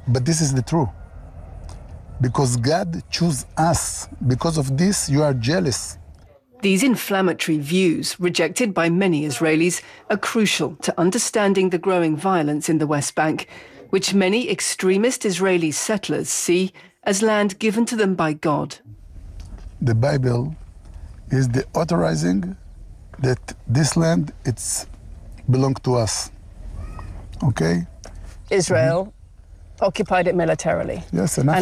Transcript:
But this is the truth. Because God chose us. Because of this, you are jealous. These inflammatory views, rejected by many Israelis, are crucial to understanding the growing violence in the West Bank, which many extremist Israeli settlers see as land given to them by God. The Bible is the authorizing that this land, it's belong to us. Okay? Israel occupied it militarily. Yes, and after